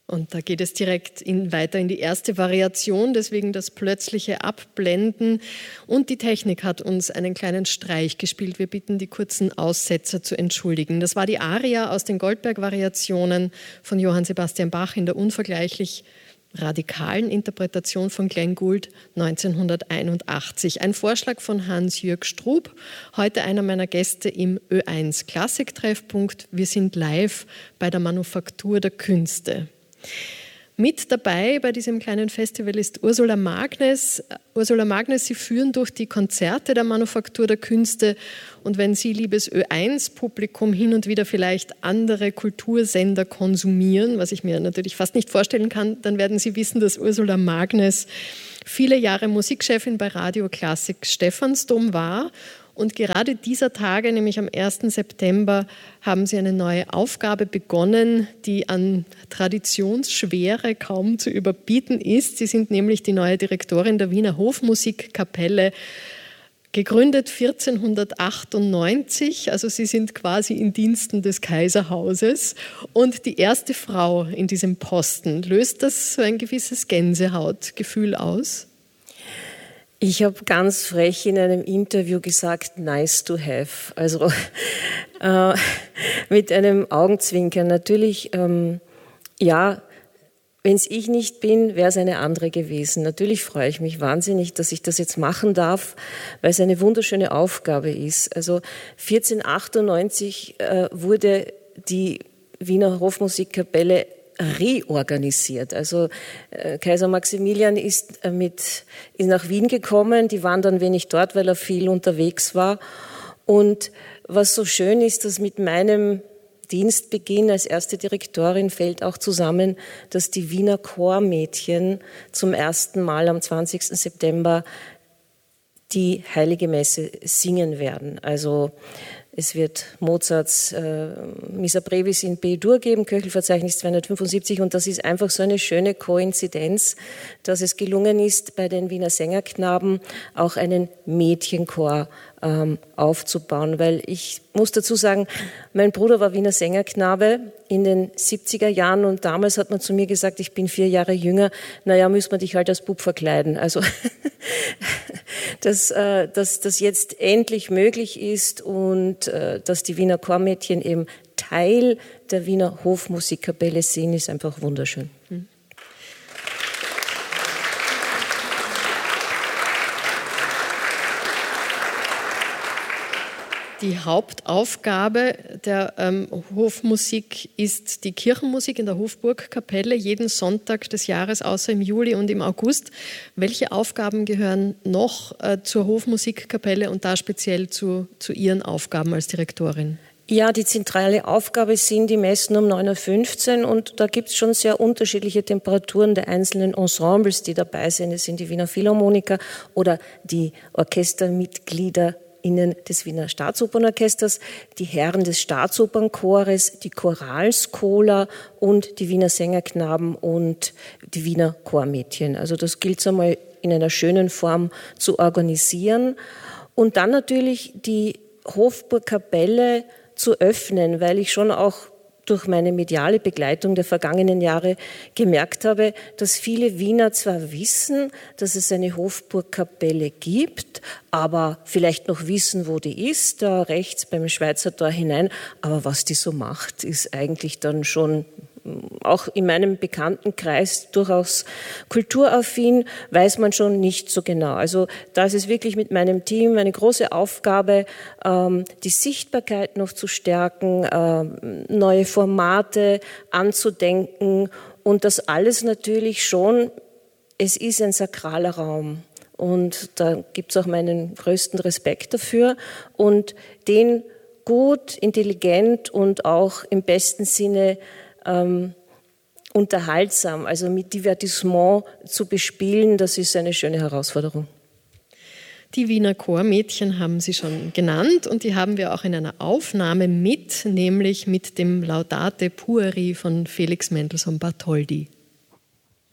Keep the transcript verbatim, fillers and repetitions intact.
Und da geht es direkt in, weiter in die erste Variation, deswegen das plötzliche Abblenden. Und die Technik hat uns einen kleinen Streich gespielt. Wir bitten, die kurzen Aussetzer zu entschuldigen. Das war die Aria aus den Goldberg-Variationen von Johann Sebastian Bach in der unvergleichlich radikalen Interpretation von Glenn Gould neunzehnhunderteinundachtzig. Ein Vorschlag von Hans-Jürg Strub, heute einer meiner Gäste im Ö eins Klassik-Treffpunkt. Wir sind live bei der Manufaktur der Künste. Mit dabei bei diesem kleinen Festival ist Ursula Magnes. Ursula Magnes, Sie führen durch die Konzerte der Manufaktur der Künste. Und wenn Sie, liebes Ö eins Publikum, hin und wieder vielleicht andere Kultursender konsumieren, was ich mir natürlich fast nicht vorstellen kann, dann werden Sie wissen, dass Ursula Magnes viele Jahre Musikchefin bei Radio Klassik Stephansdom war. Und gerade dieser Tage, nämlich am ersten September, haben Sie eine neue Aufgabe begonnen, die an Traditionsschwere kaum zu überbieten ist. Sie sind nämlich die neue Direktorin der Wiener Hofmusikkapelle, gegründet vierzehnhundertachtundneunzig. Also Sie sind quasi in Diensten des Kaiserhauses und die erste Frau in diesem Posten. Löst das so ein gewisses Gänsehautgefühl aus? Ich habe ganz frech in einem Interview gesagt, nice to have. Also äh, mit einem Augenzwinkern. Natürlich, ähm, ja, wenn es ich nicht bin, wäre es eine andere gewesen. Natürlich freue ich mich wahnsinnig, dass ich das jetzt machen darf, weil es eine wunderschöne Aufgabe ist. Also vierzehnhundertachtundneunzig äh, wurde die Wiener Hofmusikkapelle reorganisiert. Also äh, Kaiser Maximilian ist, äh, mit, ist nach Wien gekommen, die waren dann wenig dort, weil er viel unterwegs war. Und was so schön ist, dass mit meinem Dienstbeginn als erste Direktorin fällt auch zusammen, dass die Wiener Chormädchen zum ersten Mal am zwanzigsten September die Heilige Messe singen werden. Also es wird Mozarts äh, Missa Brevis in B-Dur geben, Köchelverzeichnis zweihundertfünfundsiebzig, und das ist einfach so eine schöne Koinzidenz, dass es gelungen ist, bei den Wiener Sängerknaben auch einen Mädchenchor ähm, aufzubauen, weil ich muss dazu sagen, mein Bruder war Wiener Sängerknabe in den siebziger Jahren und damals hat man zu mir gesagt, ich bin vier Jahre jünger, naja, müssen wir dich halt als Bub verkleiden. Also dass, äh, dass das jetzt endlich möglich ist und äh, dass die Wiener Chormädchen eben Teil der Wiener Hofmusikkapelle sind, ist einfach wunderschön. Mhm. Die Hauptaufgabe der ähm, Hofmusik ist die Kirchenmusik in der Hofburgkapelle, jeden Sonntag des Jahres, außer im Juli und im August. Welche Aufgaben gehören noch äh, zur Hofmusikkapelle und da speziell zu, zu Ihren Aufgaben als Direktorin? Ja, die zentrale Aufgabe sind die Messen um neun Uhr fünfzehn und da gibt es schon sehr unterschiedliche Temperaturen der einzelnen Ensembles, die dabei sind. Es sind die Wiener Philharmoniker oder die Orchestermitglieder des Wiener Staatsopernorchesters, die Herren des Staatsopernchores, die Choralskola und die Wiener Sängerknaben und die Wiener Chormädchen. Also das gilt es einmal in einer schönen Form zu organisieren. Und dann natürlich die Hofburgkapelle zu öffnen, weil ich schon auch durch meine mediale Begleitung der vergangenen Jahre gemerkt habe, dass viele Wiener zwar wissen, dass es eine Hofburgkapelle gibt, aber vielleicht noch wissen, wo die ist, da rechts beim Schweizer Tor hinein. Aber was die so macht, ist eigentlich dann schon auch in meinem Bekanntenkreis durchaus kulturaffin, weiß man schon nicht so genau. Also da ist es wirklich mit meinem Team eine große Aufgabe, die Sichtbarkeit noch zu stärken, neue Formate anzudenken und das alles natürlich schon, es ist ein sakraler Raum. Und da gibt es auch meinen größten Respekt dafür und den gut, intelligent und auch im besten Sinne Ähm, unterhaltsam, also mit Divertissement zu bespielen, das ist eine schöne Herausforderung. Die Wiener Chormädchen haben Sie schon genannt und die haben wir auch in einer Aufnahme mit, nämlich mit dem Laudate Pueri von Felix Mendelssohn Bartholdy.